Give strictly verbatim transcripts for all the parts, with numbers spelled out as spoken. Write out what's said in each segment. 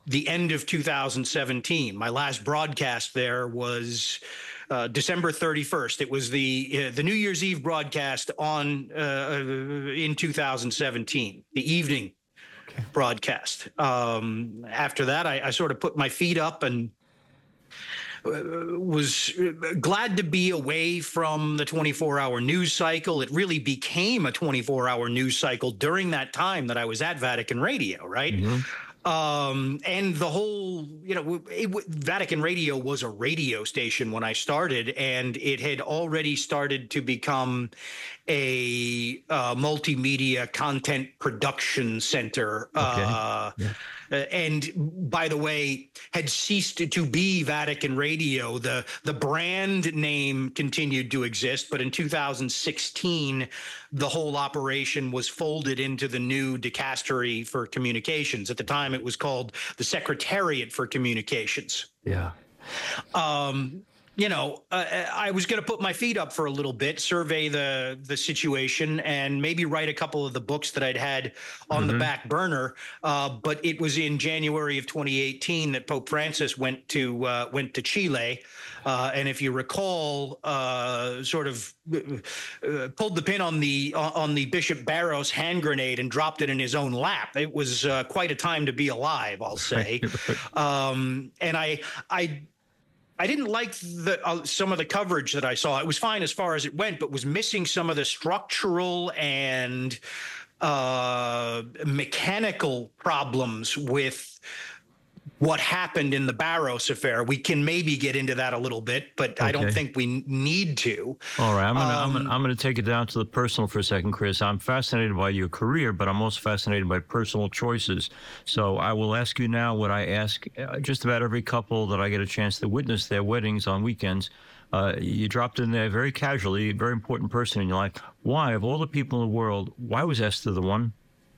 the end of two thousand seventeen. My last broadcast there was uh, December thirty-first. It was the uh, the New Year's Eve broadcast on uh, in two thousand seventeen, the evening okay. broadcast. Um, after that, I, I sort of put my feet up and was glad to be away from the twenty-four hour news cycle. It really became a twenty-four hour news cycle during that time that I was at Vatican Radio, right? Mm-hmm. Um, and the whole, you know, it, it, Vatican Radio was a radio station when I started, and it had already started to become a uh, multimedia content production center. Okay. Uh, yeah. And by the way, had ceased to be Vatican Radio. The the brand name continued to exist, but in two thousand sixteen, the whole operation was folded into the new dicastery for communications. At the time, it was called the Secretariat for Communications. Yeah. Um, you know, uh, I was going to put my feet up for a little bit, survey the the situation, and maybe write a couple of the books that I'd had on mm-hmm. the back burner. Uh, but it was in January of twenty eighteen that Pope Francis went to uh, went to Chile, uh, and if you recall, uh, sort of uh, pulled the pin on the on the Bishop Barros hand grenade and dropped it in his own lap. It was uh, quite a time to be alive, I'll say. um, and I I. I didn't like the, uh, some of the coverage that I saw. It was fine as far as it went, but was missing some of the structural and uh, mechanical problems with what happened in the Barros affair. We can maybe get into that a little bit, but okay. I don't think we need to. All right, I'm gonna, um, I'm gonna I'm gonna take it down to the personal for a second, Chris. I'm fascinated by your career, but I'm also fascinated by personal choices. So I will ask you now what I ask uh, just about every couple that I get a chance to witness their weddings on weekends. Uh, you dropped in there very casually, a very important person in your life. Why, of all the people in the world, why was Esther the one?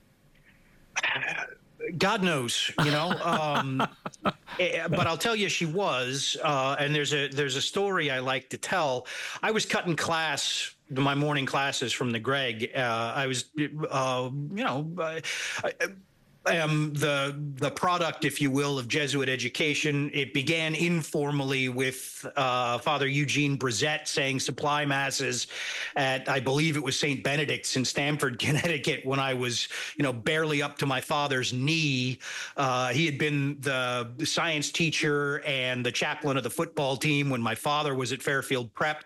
God knows, you know, um, but I'll tell you, she was, uh, and there's a there's a story I like to tell. I was cutting class, my morning classes from the Greg. Uh, I was, uh, you know, I, I, I am the the product, if you will, of Jesuit education. It began informally with uh, Father Eugene Brizette saying supply masses at, I believe it was Saint Benedict's in Stamford, Connecticut, when I was, you know, barely up to my father's knee. Uh, he had been the science teacher and the chaplain of the football team when my father was at Fairfield Prep,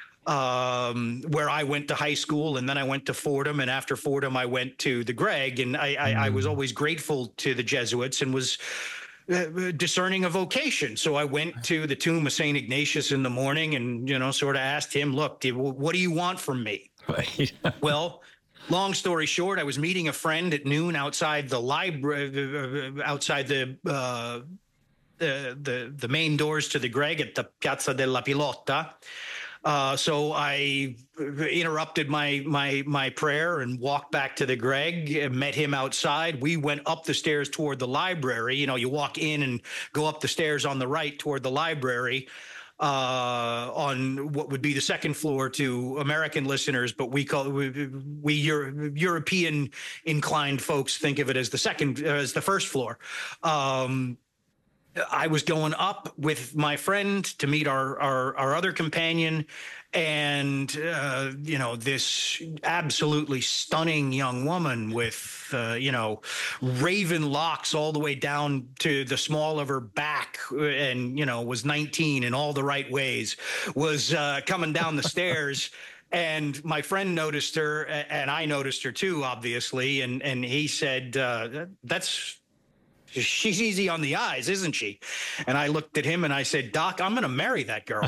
um, where I went to high school, and then I went to Fordham, and after Fordham, I went to the Greg, and I, I, mm. I was always grateful to the Jesuits and was uh, discerning a vocation. So I went to the tomb of Saint Ignatius in the morning and, you know, sort of asked him, look, do, what do you want from me? Right. Well, long story short, I was meeting a friend at noon outside the library, outside the, uh, the, the, the main doors to the Greg at the Piazza della Pilota. Uh, so I interrupted my my my prayer and walked back to the Greg, met him outside. We went up the stairs toward the library. You know, you walk in and go up the stairs on the right toward the library, uh, on what would be the second floor to American listeners, but we call we, we Euro, European inclined folks think of it as the second, as the first floor. Um, I was going up with my friend to meet our our, our other companion, and uh, you know, this absolutely stunning young woman with uh, you know, raven locks all the way down to the small of her back, and you know, was nineteen in all the right ways, was uh, coming down the stairs. And my friend noticed her, and I noticed her too, obviously. And and he said, uh, "That's." She's easy on the eyes, isn't she? And I looked at him and I said, Doc, I'm going to marry that girl.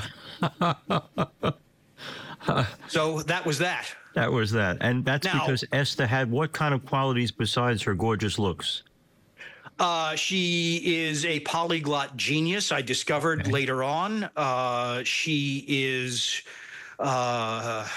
So that was that. That was that. And that's now, because Esther had what kind of qualities besides her gorgeous looks? Uh, she is a polyglot genius, I discovered okay. later on. Uh, she is... Uh,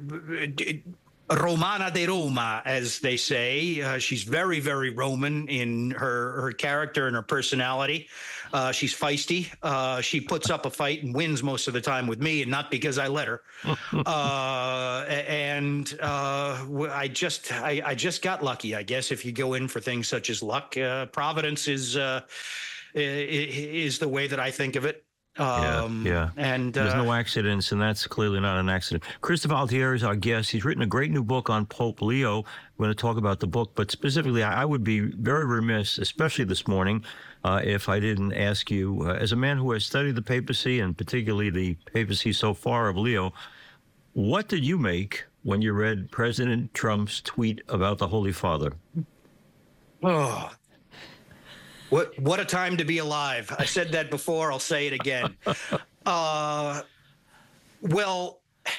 Romana de Roma, as they say. Uh, she's very, very Roman in her, her character and her personality. Uh, she's feisty. Uh, she puts up a fight and wins most of the time with me, and not because I let her. uh, and uh, I just I, I just got lucky, I guess, if you go in for things such as luck. Uh, Providence is... Uh, i- i- is the way that I think of it. Yeah, Um, yeah. and There's uh, no accidents, and that's clearly not an accident. Christopher Altieri is our guest. He's written a great new book on Pope Leo. We're going to talk about the book, but specifically, I I would be very remiss, especially this morning, uh, if I didn't ask you, uh, as a man who has studied the papacy, and particularly the papacy so far of Leo, what did you make when you read President Trump's tweet about the Holy Father? oh, what what a time to be alive! I said that before. I'll say it again. Uh, well,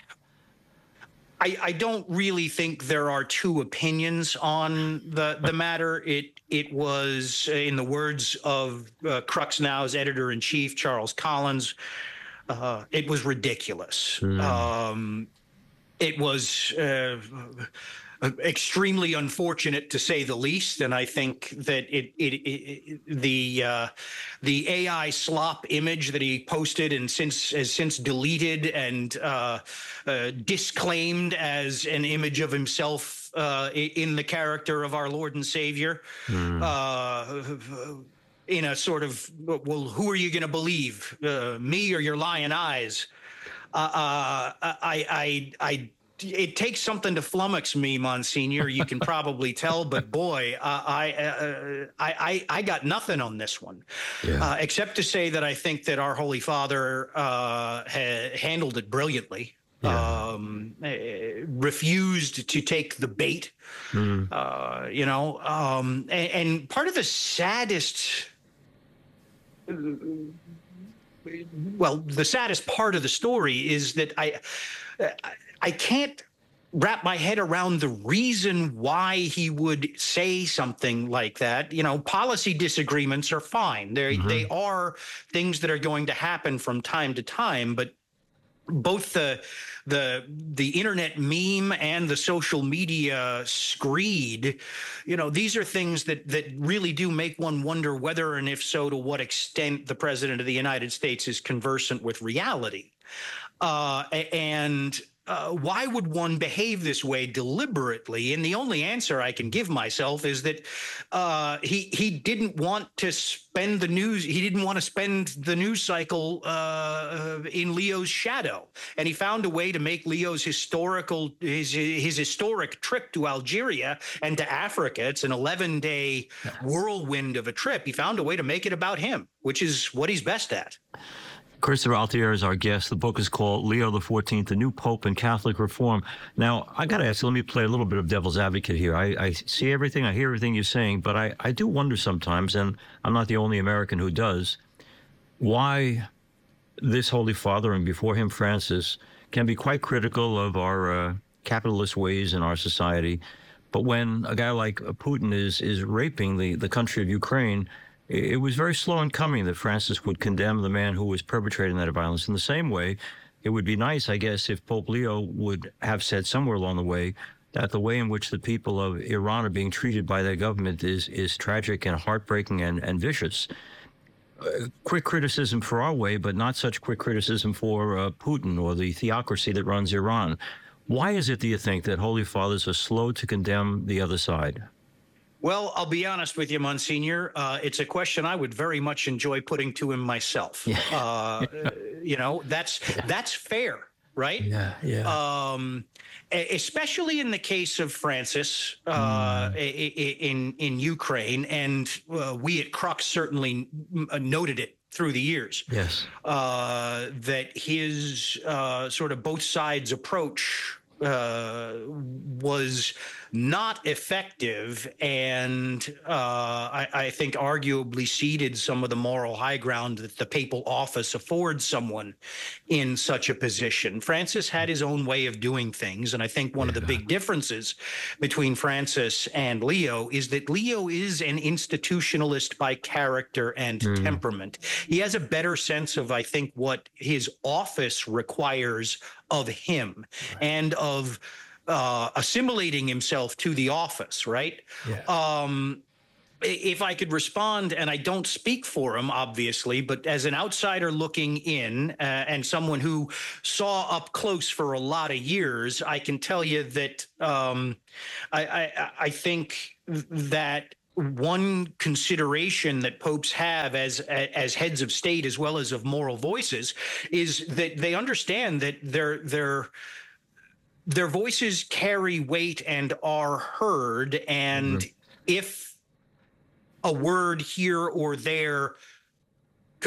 I, I don't really think there are two opinions on the the matter. It it was, in the words of uh, Crux Now's editor in chief, Charles Collins, uh, it was ridiculous. Mm. Um, it was uh, extremely unfortunate, to say the least, and I think that it, it, it the uh, the A I slop image that he posted and since has since deleted and uh, uh, disclaimed as an image of himself uh, in the character of our Lord and Savior. Mm. Uh, in a sort of, well, who are you going to believe, uh, me or your lying eyes? Uh, uh, I, I, I, it takes something to flummox me, Monsignor. You can probably tell, but boy, uh, I, uh, I, I, I got nothing on this one, Yeah. uh, except to say that I think that our Holy Father uh, ha- handled it brilliantly. Yeah. Um, eh, refused to take the bait, Mm. uh, you know, um, and, and part of the saddest. Well, the saddest part of the story is that I, I can't wrap my head around the reason why he would say something like that. You know, policy disagreements are fine. They Mhm. they are things that are going to happen from time to time, but both the the the internet meme and the social media screed, you know, these are things that that really do make one wonder whether, and if so, to what extent the president of the United States is conversant with reality. Uh, and uh, why would one behave this way deliberately? And the only answer I can give myself is that uh, he he didn't want to spend the news. He didn't want to spend the news cycle uh, in Leo's shadow, and he found a way to make Leo's historical his his historic trip to Algeria and to Africa. It's an eleven day whirlwind of a trip. He found a way to make it about him, which is what he's best at. Christopher Altieri is our guest. The book is called Leo the fourteenth, The New Pope and Catholic Reform. Now, I got to ask, let me play a little bit of devil's advocate here. I, I see everything, I hear everything you're saying, but I, I do wonder sometimes, and I'm not the only American who does, why this Holy Father, and before him Francis, can be quite critical of our uh, capitalist ways in our society. But when a guy like Putin is is raping the, the country of Ukraine, it was very slow in coming that Francis would condemn the man who was perpetrating that violence. In the same way, it would be nice, I guess, if Pope Leo would have said somewhere along the way that the way in which the people of Iran are being treated by their government is is tragic and heartbreaking and, and vicious. Uh, quick criticism for our way, but not such quick criticism for uh, Putin or the theocracy that runs Iran. Why is it, do you think, that Holy Fathers are slow to condemn the other side? Well, I'll be honest with you, Monsignor. Uh, it's a question I would very much enjoy putting to him myself. Yeah. Uh, you know, that's Yeah. that's fair, right? Yeah, yeah. Um, e- especially in the case of Francis uh, Mm. i- i- in in Ukraine, and uh, we at Crux certainly mm, noted it through the years. Yes. Uh, that his uh, sort of both sides approach uh, was not effective, and uh, I, I think arguably ceded some of the moral high ground that the papal office affords someone in such a position. Francis had his own way of doing things, and I think one of the big differences between Francis and Leo is that Leo is an institutionalist by character and Mm. temperament. He has a better sense of, I think, what his office requires of him and of uh, assimilating himself to the office, right? Yeah. Um, if I could respond, and I don't speak for him, obviously, but as an outsider looking in uh, and someone who saw up close for a lot of years, I can tell you that um, I, I, I think that one consideration that popes have as as heads of state as well as of moral voices is that they understand that their their their voices carry weight and are heard, and Mhm. if a word here or there